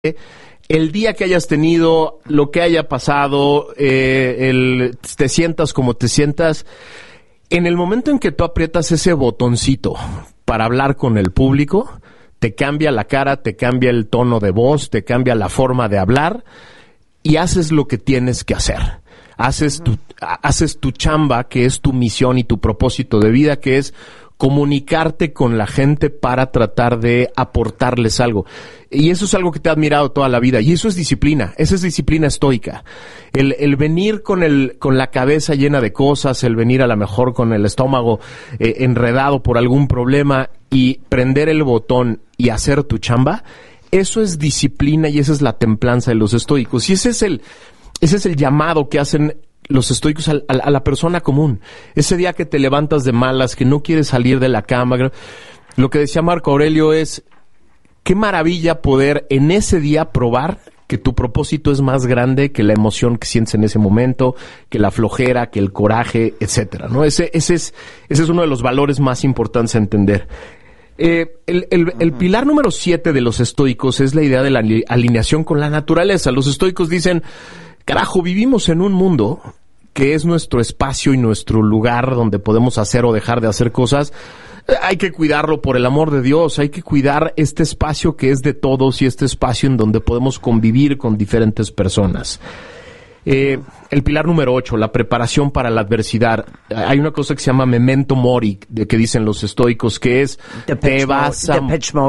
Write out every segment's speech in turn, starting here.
el día que hayas tenido, lo que haya pasado, te sientas como te sientas, en el momento en que tú aprietas ese botoncito para hablar con el público, te cambia la cara, te cambia el tono de voz, te cambia la forma de hablar y haces lo que tienes que hacer. Haces tu chamba, que es tu misión y tu propósito de vida, que es comunicarte con la gente para tratar de aportarles algo. Y eso es algo que te he admirado toda la vida. Y eso es disciplina. Esa es disciplina estoica. El venir con la cabeza llena de cosas, el venir a lo mejor con el estómago enredado por algún problema y prender el botón y hacer tu chamba, eso es disciplina y esa es la templanza de los estoicos. Y ese es el llamado que hacen los estoicos a la persona común. Ese día que te levantas de malas, que no quieres salir de la cama, lo que decía Marco Aurelio es, qué maravilla poder en ese día probar que tu propósito es más grande que la emoción que sientes en ese momento, que la flojera, que el coraje, etcétera, ¿no? Ese es uno de los valores más importantes a entender. El pilar número 7 de los estoicos es la idea de la alineación con la naturaleza. Los estoicos dicen, carajo, vivimos en un mundo que es nuestro espacio y nuestro lugar donde podemos hacer o dejar de hacer cosas. Hay que cuidarlo por el amor de Dios, hay que cuidar este espacio que es de todos y este espacio en donde podemos convivir con diferentes personas. El pilar número 8, la preparación para la adversidad. Hay una cosa que se llama memento mori, de que dicen los estoicos, que es te vas a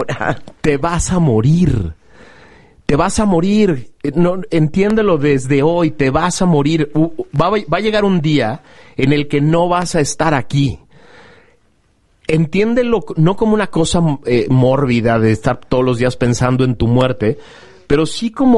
morir. Te vas a morir. No, entiéndelo desde hoy, te vas a morir. Va a llegar un día en el que no vas a estar aquí. Entiéndelo no como una cosa mórbida de estar todos los días pensando en tu muerte, pero sí como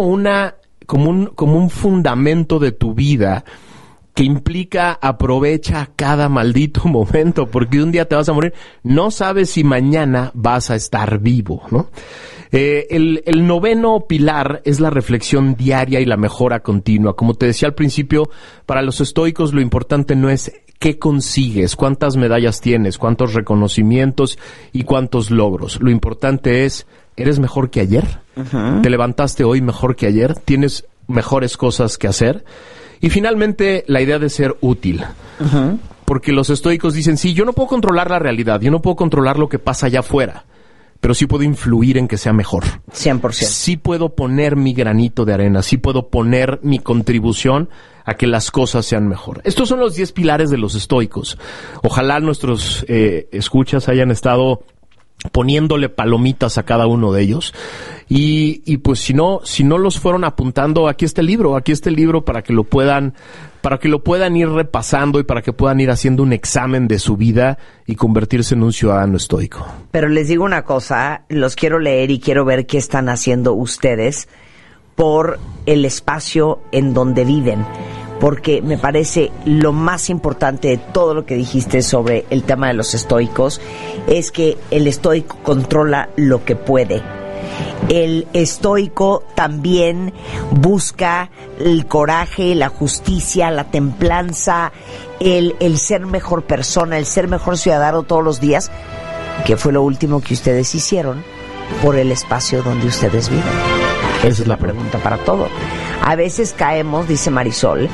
un fundamento de tu vida que implica aprovecha cada maldito momento, porque un día te vas a morir, no sabes si mañana vas a estar vivo, ¿no? El 9º pilar es la reflexión diaria y la mejora continua. Como te decía al principio, para los estoicos lo importante no es qué consigues, cuántas medallas tienes, cuántos reconocimientos y cuántos logros. Lo importante es, ¿eres mejor que ayer? Uh-huh. ¿Te levantaste hoy mejor que ayer? ¿Tienes mejores cosas que hacer? Y finalmente, la idea de ser útil. Uh-huh. Porque los estoicos dicen, sí, yo no puedo controlar la realidad, yo no puedo controlar lo que pasa allá afuera, pero sí puedo influir en que sea mejor. 100%. Sí puedo poner mi granito de arena, sí puedo poner mi contribución a que las cosas sean mejor. Estos son los 10 pilares de los estoicos. Ojalá nuestros escuchas hayan estado poniéndole palomitas a cada uno de ellos. Y pues si no los fueron apuntando, aquí está el libro para que lo puedan ir repasando y para que puedan ir haciendo un examen de su vida y convertirse en un ciudadano estoico. Pero les digo una cosa, los quiero leer y quiero ver qué están haciendo ustedes por el espacio en donde viven, porque me parece lo más importante de todo lo que dijiste sobre el tema de los estoicos es que el estoico controla lo que puede. El estoico también busca el coraje, la justicia, la templanza, el ser mejor persona, el ser mejor ciudadano todos los días, que fue lo último que ustedes hicieron por el espacio donde ustedes viven. Esa es la pregunta para todo. A veces caemos, dice Marisol,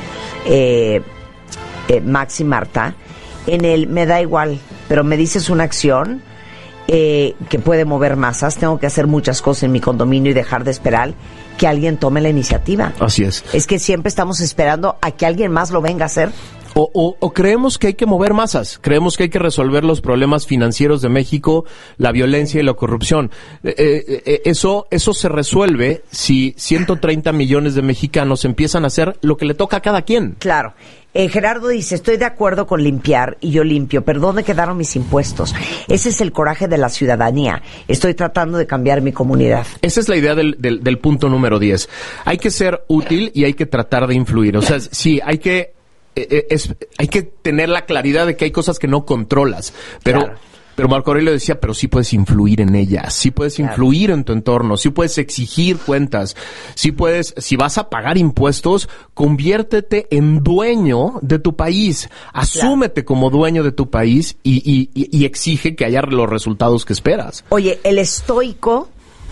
Max y Marta, en el me da igual, pero me dices una acción que puede mover masas, tengo que hacer muchas cosas en mi condominio y dejar de esperar que alguien tome la iniciativa. Así es. Es que siempre estamos esperando a que alguien más lo venga a hacer. O creemos que hay que mover masas, creemos que hay que resolver los problemas financieros de México, la violencia y la corrupción. Eso se resuelve si 130 millones de mexicanos empiezan a hacer lo que le toca a cada quien. Claro. Gerardo dice, estoy de acuerdo con limpiar y yo limpio, pero ¿dónde quedaron mis impuestos? Ese es el coraje de la ciudadanía. Estoy tratando de cambiar mi comunidad. Esa es la idea del punto número 10. Hay que ser útil y hay que tratar de influir. O sea, sí, hay que tener la claridad de que hay cosas que no controlas, pero claro. Pero Marco Aurelio decía, pero sí puedes influir en ellas, sí puedes influir en tu entorno, sí puedes exigir cuentas, sí puedes, si vas a pagar impuestos, conviértete en dueño de tu país, asúmete como dueño de tu país y exige que haya los resultados que esperas. Oye, el estoico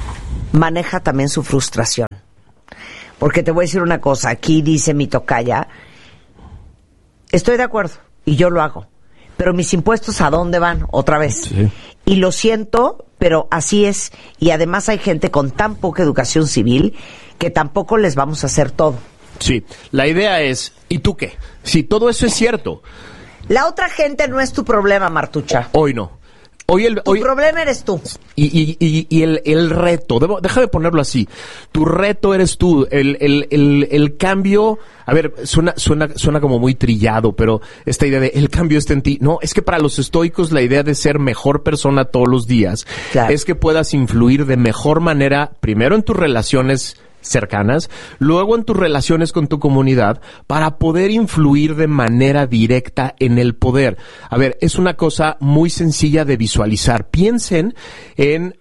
maneja también su frustración. Porque te voy a decir una cosa, aquí dice mi tocaya, estoy de acuerdo y yo lo hago, pero mis impuestos ¿a dónde van? Otra vez. Sí. Y lo siento, pero así es. Y además hay gente con tan poca educación civil que tampoco les vamos a hacer todo. Sí, la idea es, ¿y tú qué? Si todo eso es cierto. La otra gente no es tu problema, Martucha. Hoy no. Tu problema eres tú. Y el reto, déjame ponerlo así, tu reto eres tú, el cambio, a ver, suena como muy trillado, pero esta idea de el cambio está en ti, no, es que para los estoicos la idea de ser mejor persona todos los días, claro, es que puedas influir de mejor manera, primero en tus relaciones cercanas, luego en tus relaciones con tu comunidad, para poder influir de manera directa en el poder. A ver, es una cosa muy sencilla de visualizar. Piensen en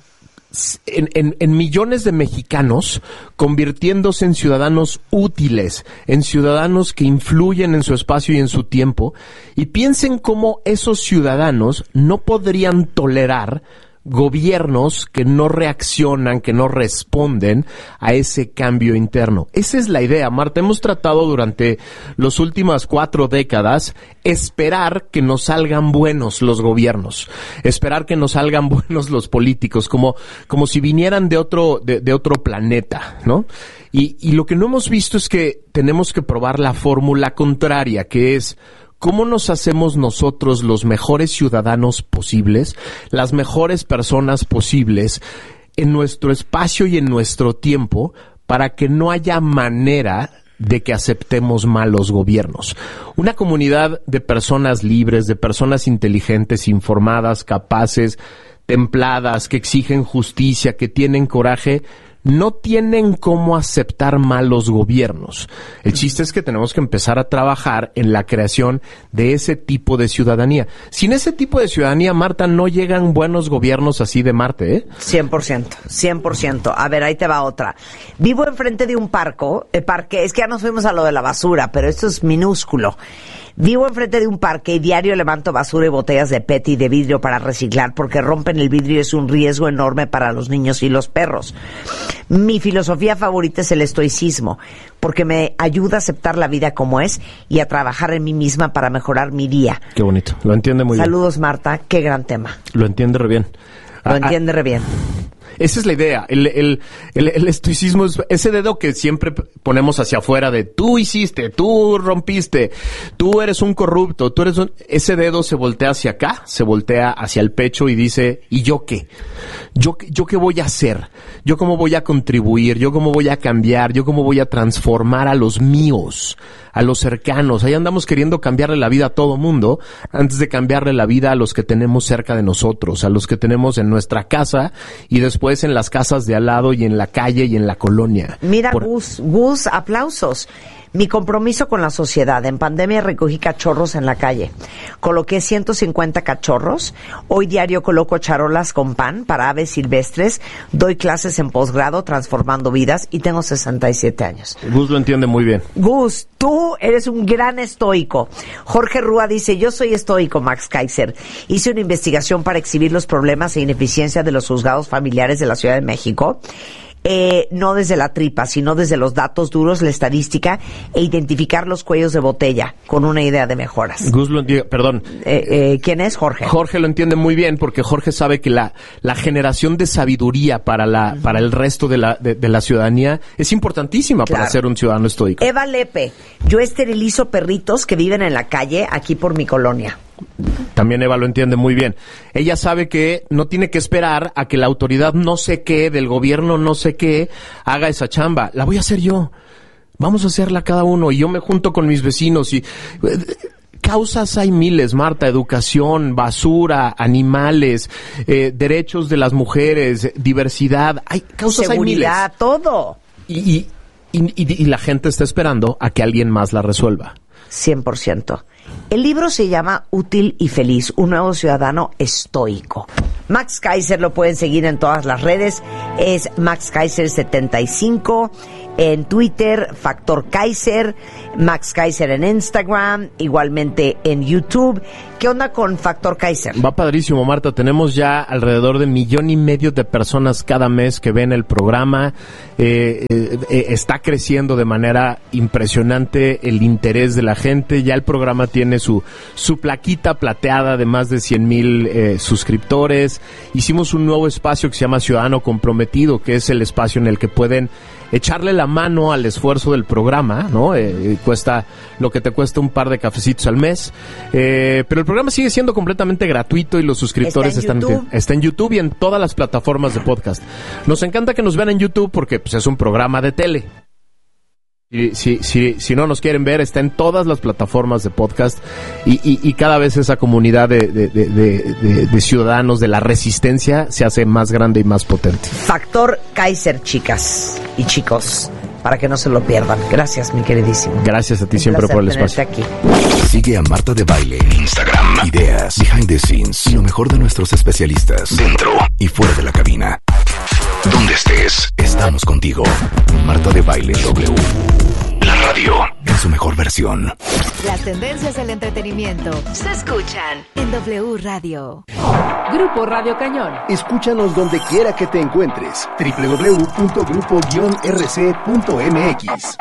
millones de mexicanos convirtiéndose en ciudadanos útiles, en ciudadanos que influyen en su espacio y en su tiempo, y piensen cómo esos ciudadanos no podrían tolerar gobiernos que no reaccionan, que no responden a ese cambio interno. Esa es la idea, Marta. Hemos tratado durante las últimas 4 décadas esperar que nos salgan buenos los gobiernos, esperar que nos salgan buenos los políticos, como si vinieran de otro planeta, ¿no? Y lo que no hemos visto es que tenemos que probar la fórmula contraria, que es ¿cómo nos hacemos nosotros los mejores ciudadanos posibles, las mejores personas posibles en nuestro espacio y en nuestro tiempo para que no haya manera de que aceptemos malos gobiernos? Una comunidad de personas libres, de personas inteligentes, informadas, capaces, templadas, que exigen justicia, que tienen coraje, no tienen cómo aceptar malos gobiernos. El chiste es que tenemos que empezar a trabajar en la creación de ese tipo de ciudadanía. Sin ese tipo de ciudadanía, Marta, no llegan buenos gobiernos así de Marte, ¿eh? 100%. A ver, ahí te va otra. Vivo enfrente de un parque, es que ya nos fuimos a lo de la basura, pero esto es minúsculo. Vivo enfrente de un parque y diario levanto basura y botellas de PET y de vidrio para reciclar porque rompen el vidrio y es un riesgo enorme para los niños y los perros. Mi filosofía favorita es el estoicismo porque me ayuda a aceptar la vida como es y a trabajar en mí misma para mejorar mi día. Qué bonito, lo entiende muy bien. Saludos, Marta, qué gran tema. Lo entiende re bien. Lo entiende re bien. Esa es la idea. El estoicismo es ese dedo que siempre ponemos hacia afuera de tú hiciste, tú rompiste, tú eres un corrupto, ese dedo se voltea hacia acá, se voltea hacia el pecho y dice, ¿y yo qué? ¿Yo qué voy a hacer? ¿Yo cómo voy a contribuir? ¿Yo cómo voy a cambiar? ¿Yo cómo voy a transformar a los míos? A los cercanos? Ahí andamos queriendo cambiarle la vida a todo mundo antes de cambiarle la vida a los que tenemos cerca de nosotros, a los que tenemos en nuestra casa y después en las casas de al lado y en la calle y en la colonia. Mira, Gus, aplausos. Mi compromiso con la sociedad. En pandemia recogí cachorros en la calle. Coloqué 150 cachorros. Hoy diario coloco charolas con pan para aves silvestres. Doy clases en posgrado transformando vidas y tengo 67 años. Gus lo entiende muy bien. Gus, tú eres un gran estoico. Jorge Rúa dice, yo soy estoico, Max Kaiser. Hice una investigación para exhibir los problemas e ineficiencia de los juzgados familiares de la Ciudad de México. No desde la tripa, sino desde los datos duros, la estadística e identificar los cuellos de botella con una idea de mejoras. Gus lo entiende, perdón. ¿Quién es Jorge? Jorge lo entiende muy bien porque Jorge sabe que la generación de sabiduría para el resto de la ciudadanía es importantísima, claro, para ser un ciudadano estoico. Eva Lepe, yo esterilizo perritos que viven en la calle aquí por mi colonia. También Eva lo entiende muy bien. Ella sabe que no tiene que esperar a que la autoridad no sé qué, del gobierno no sé qué, haga esa chamba. La voy a hacer yo. Vamos a hacerla cada uno. Y yo me junto con mis vecinos y... Causas hay miles, Marta: educación, basura, animales, derechos de las mujeres, diversidad. Hay causas, seguridad, hay miles. Todo. Y la gente está esperando a que alguien más la resuelva. 100%. El libro se llama Útil y Feliz, un nuevo ciudadano estoico. Max Kaiser lo pueden seguir en todas las redes, es Max Kaiser 75 en Twitter, Factor Kaiser, Max Kaiser en Instagram, igualmente en YouTube. ¿Qué onda con Factor Kaiser? Va padrísimo, Marta. Tenemos ya alrededor de 1.5 millones de personas cada mes que ven el programa. Está creciendo de manera impresionante el interés de la gente. Ya el programa tiene su plaquita plateada de más de 100,000 suscriptores. Hicimos un nuevo espacio que se llama Ciudadano Comprometido, que es el espacio en el que pueden echarle la mano al esfuerzo del programa, ¿no? Cuesta lo que te cuesta un par de cafecitos al mes. Pero el programa sigue siendo completamente gratuito y los suscriptores está en YouTube y en todas las plataformas de podcast. Nos encanta que nos vean en YouTube porque pues, es un programa de tele. Y si no nos quieren ver, está en todas las plataformas de podcast y cada vez esa comunidad de ciudadanos de la resistencia se hace más grande y más potente. Factor Kaiser, chicas y chicos, para que no se lo pierdan. Gracias, mi queridísimo. Gracias a ti siempre por el espacio. Aquí. Sigue a Marta de Baile en Instagram. Ideas, behind the scenes y lo mejor de nuestros especialistas dentro y fuera de la cabina. Donde estés, estamos contigo. Marta de Baile W. La radio en su mejor versión. Las tendencias del entretenimiento se escuchan en W Radio. Grupo Radio Cañón. Escúchanos donde quiera que te encuentres. www.grupo-rc.mx.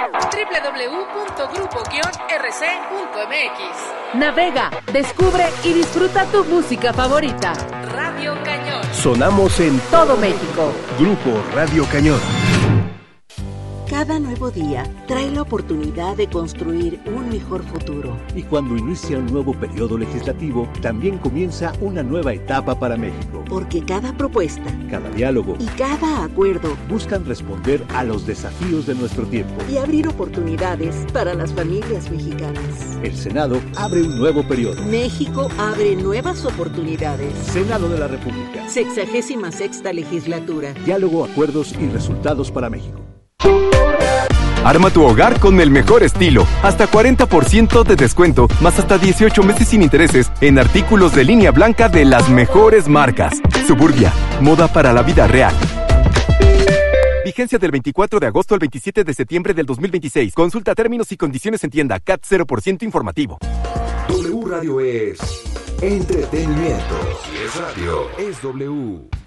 www.grupo-rc.mx. Navega, descubre y disfruta tu música favorita. Radio Cañón. Sonamos en todo México. Grupo Radio Cañón. Cada nuevo día trae la oportunidad de construir un mejor futuro. Y cuando inicia un nuevo periodo legislativo, también comienza una nueva etapa para México. Porque cada propuesta, cada diálogo y cada acuerdo buscan responder a los desafíos de nuestro tiempo y abrir oportunidades para las familias mexicanas. El Senado abre un nuevo periodo. México abre nuevas oportunidades. Senado de la República. 66ª legislatura. Diálogo, acuerdos y resultados para México. Arma tu hogar con el mejor estilo. Hasta 40% de descuento, más hasta 18 meses sin intereses en artículos de línea blanca de las mejores marcas. Suburbia, moda para la vida real. Vigencia del 24 de agosto al 27 de septiembre del 2026. Consulta términos y condiciones en tienda. CAT 0% informativo. W Radio es entretenimiento. Si es radio, es W.